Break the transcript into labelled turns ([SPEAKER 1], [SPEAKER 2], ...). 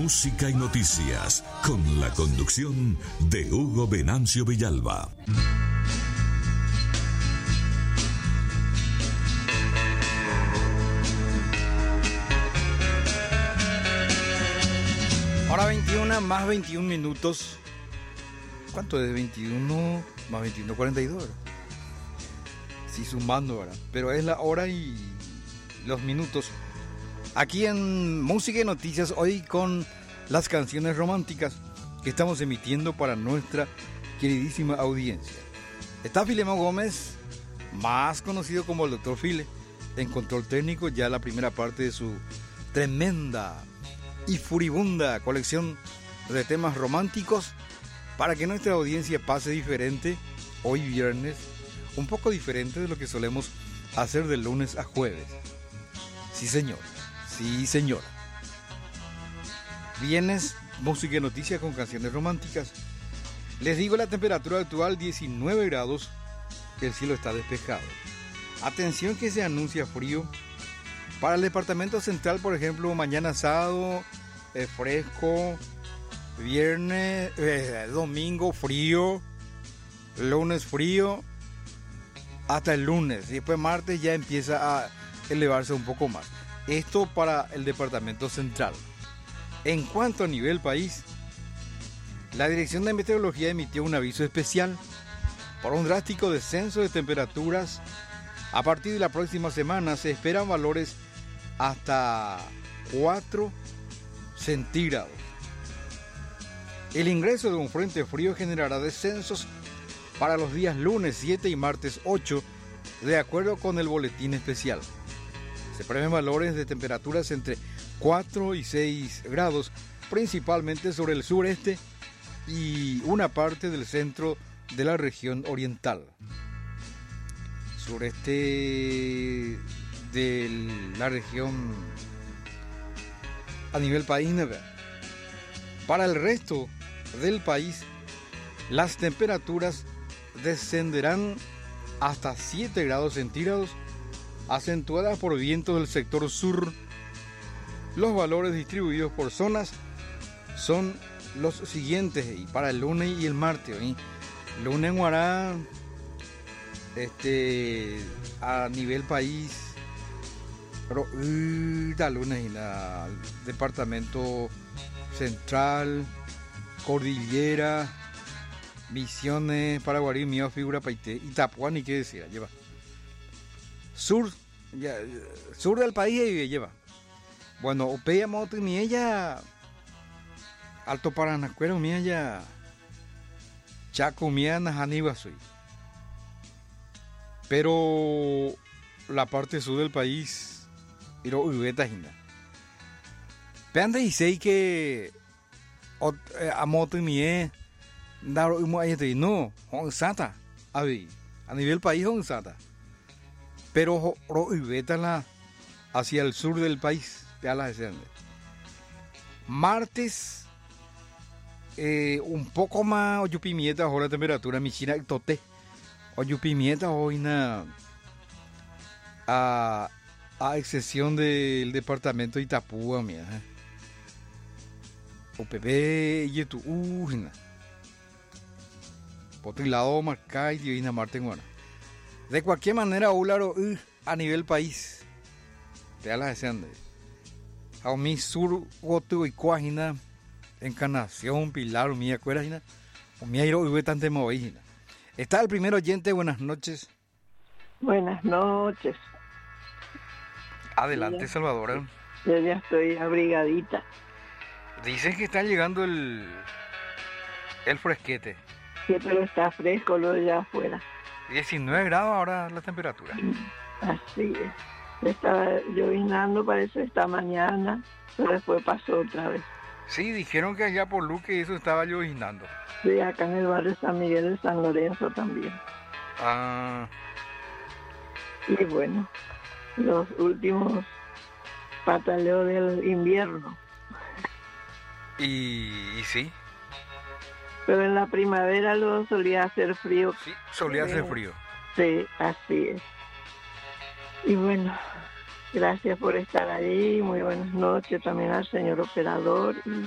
[SPEAKER 1] Música y noticias, con la conducción de Hugo Venancio Villalba.
[SPEAKER 2] Hora 21 más 21 minutos. ¿Cuánto es 21 más 21? 42, ¿verdad? Sí, sumando, ¿verdad? Pero es la hora y los minutos. Aquí en Música y Noticias, hoy con las canciones románticas que estamos emitiendo para nuestra queridísima audiencia. Está Filemón Gómez, más conocido como el Dr. File, en control técnico, ya la primera parte de su tremenda y furibunda colección de temas románticos para que nuestra audiencia pase diferente hoy viernes, un poco diferente de lo que solemos hacer de lunes a jueves. Sí, señor. Sí, señora. Viernes, música y noticias con canciones románticas. Les digo la temperatura actual 19 grados, el cielo está despejado. Atención que se anuncia frío. Para el departamento central, por ejemplo, mañana sábado, fresco, viernes, domingo frío, lunes frío, hasta el lunes. Y después martes ya empieza a elevarse un poco más. Esto para el departamento central. En cuanto a nivel país, la Dirección de Meteorología emitió un aviso especial por un drástico descenso de temperaturas. A partir de la próxima semana se esperan valores hasta 4 centígrados. El ingreso de un frente frío generará descensos para los días lunes 7 y martes 8, de acuerdo con el boletín especial. Se prevén valores de temperaturas entre 4 y 6 grados, principalmente sobre el sureste y una parte del centro de la región oriental. Sureste de la región a nivel país. Para el resto del país, las temperaturas descenderán hasta 7 grados centígrados, acentuadas por vientos del sector sur. Los valores distribuidos por zonas son los siguientes, y para el lunes y el martes. Lunes en Guará, a nivel país, pero lunes en el departamento central, Cordillera, Misiones, Paraguarí, Mío, Figura, Paité, Itapuá, ni qué decir, lleva. Sur del país lleva. Bueno, Opeya Moto mi ella Alto Paranacuero mi ella Chaco mi Najaniba soy. Pero la parte sur del país iro ubeta hinda. Peanda y sei que a moto mi daro umo ayete no, hon sata, a nivel país hon sata. Pero ubeta hacia el sur del país, ya la desciende. Martes, un poco más oyupimieta, ahora temperatura, mi china tote. Oyupimieta hoy a excepción del departamento de Itapúa, mía. OPP y tu por otro lado, Marcay y Divina Marte en Guana. De cualquier manera, Ularo a nivel país, te da la deseando. A mi sur, Gotu y Cuajina, Encarnación, Pilar, mi acuerdas, o mi airo y tan temovina. Está el primer oyente, buenas noches.
[SPEAKER 3] Buenas noches.
[SPEAKER 2] Adelante, Salvador.
[SPEAKER 3] Yo ya estoy abrigadita.
[SPEAKER 2] Dicen que está llegando el fresquete.
[SPEAKER 3] Sí, pero está fresco lo de allá afuera.
[SPEAKER 2] 19 grados ahora la temperatura.
[SPEAKER 3] Así es. Estaba llovinando, parece, esta mañana, pero después pasó otra vez.
[SPEAKER 2] Sí, dijeron que allá por Luque eso estaba llovinando.
[SPEAKER 3] Sí, acá en el barrio San Miguel de San Lorenzo también.
[SPEAKER 2] Ah.
[SPEAKER 3] Y bueno, los últimos pataleos del invierno.
[SPEAKER 2] Y sí.
[SPEAKER 3] Pero en la primavera lo solía hacer frío.
[SPEAKER 2] Sí, solía hacer frío.
[SPEAKER 3] Sí, así es. Y bueno, gracias por estar ahí. Muy buenas noches también al señor operador.